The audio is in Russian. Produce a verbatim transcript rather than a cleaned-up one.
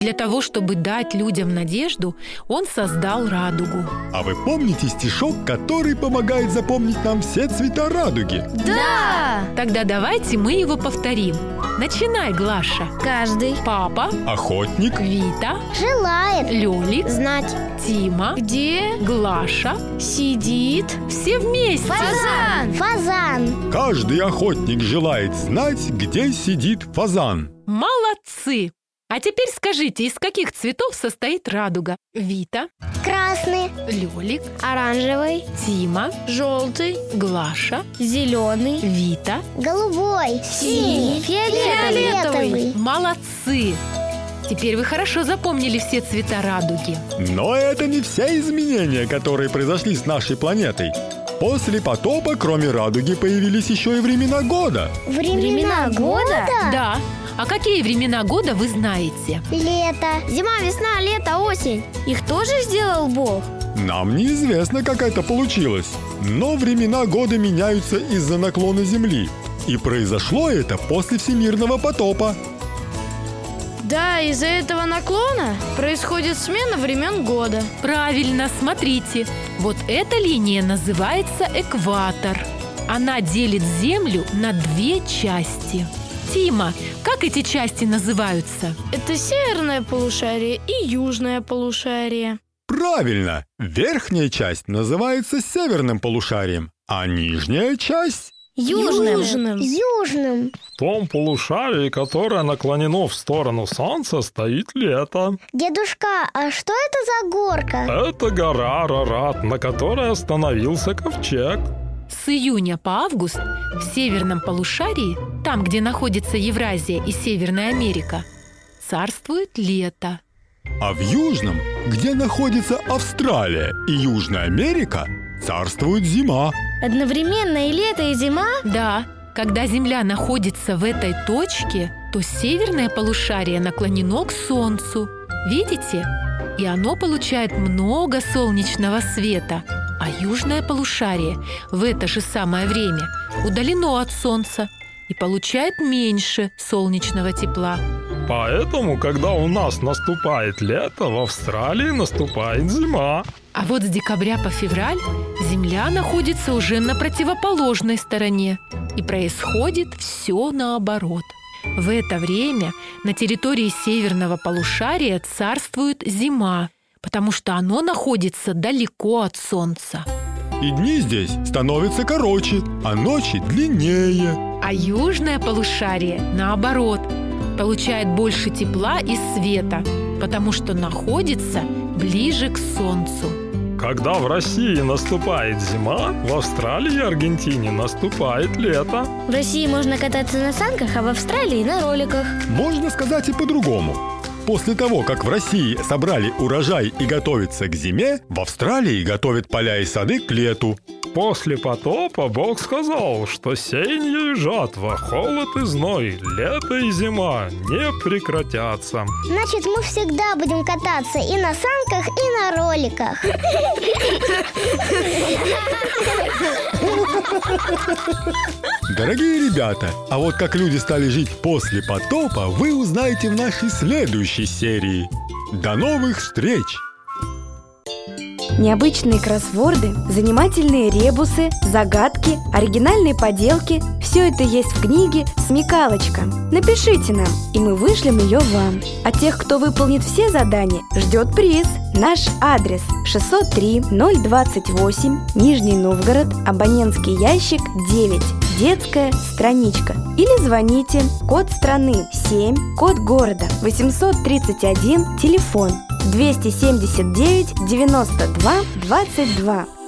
Для того, чтобы дать людям надежду, он создал радугу. А вы помните стишок, который помогает запомнить нам все цвета радуги? Да! Тогда давайте мы его повторим. Начинай, Глаша. Каждый Папа, Охотник, Вита, желает Лёлик, знать, Тима, где Глаша. сидит Все вместе. фазан. фазан. каждый охотник желает знать, где сидит фазан. Молодцы! А теперь скажите, из каких цветов состоит радуга? Вита, Красный, Лёлик, оранжевый, Тима, Желтый, Глаша, зеленый, Вита. голубой, синий, фиолетовый. Молодцы! Теперь вы хорошо запомнили все цвета радуги. Но это не все изменения, которые произошли с нашей планетой. После потопа, кроме радуги, появились еще и времена года. Времена года? Да. А какие времена года вы знаете? Лето, зима, весна, лето, осень. Их тоже сделал Бог? Нам неизвестно, как это получилось. Но времена года меняются из-за наклона Земли. И произошло это после всемирного потопа. Да, из-за этого наклона происходит смена времен года. Правильно, смотрите. Вот эта линия называется экватор. Она делит Землю на две части. Тима, как эти части называются? Это северное полушарие и южное полушарие. Правильно! Верхняя часть называется северным полушарием, а нижняя часть... Южным. Южным. Южным. В том полушарии, которое наклонено в сторону Солнца, стоит лето. Дедушка, а что это за горка? Это гора Арарат, на которой остановился ковчег. С июня по август в северном полушарии, там, где находится Евразия и Северная Америка, царствует лето. А в южном, где находится Австралия и Южная Америка, царствует зима. Одновременно и лето, и зима? Да, когда Земля находится в этой точке, то северное полушарие наклонено к Солнцу. Видите? И оно получает много солнечного света. А южное полушарие в это же самое время удалено от Солнца и получает меньше солнечного тепла. Поэтому, когда у нас наступает лето, в Австралии наступает зима. А вот с декабря по февраль Земля находится уже на противоположной стороне, и происходит все наоборот. В это время на территории северного полушария царствует зима, потому что оно находится далеко от Солнца. И дни здесь становятся короче, а ночи длиннее. А южное полушарие, наоборот, получает больше тепла и света, потому что находится ближе к Солнцу. Когда в России наступает зима, в Австралии и Аргентине наступает лето. В России можно кататься на санках, а в Австралии на роликах. Можно сказать и по-другому. После того, как в России собрали урожай и готовятся к зиме, в Австралии готовят поля и сады к лету. После потопа Бог сказал, что сеяние и жатва, холод и зной, лето и зима не прекратятся. Значит, мы всегда будем кататься и на санках, и на роликах. Дорогие ребята, а вот как люди стали жить после потопа, вы узнаете в нашей следующей серии. До новых встреч! Необычные кроссворды, занимательные ребусы, загадки, оригинальные поделки – все это есть в книге «Смекалочка». Напишите нам, и мы вышлем ее вам. А тех, кто выполнит все задания, ждет приз. Наш адрес шестьсот три ноль двадцать восемь, Нижний Новгород, абонентский ящик девять, детская страничка. Или звоните, код страны семь, код города восемьсот тридцать один, телефон двести семьдесят девять девяносто два двадцать два.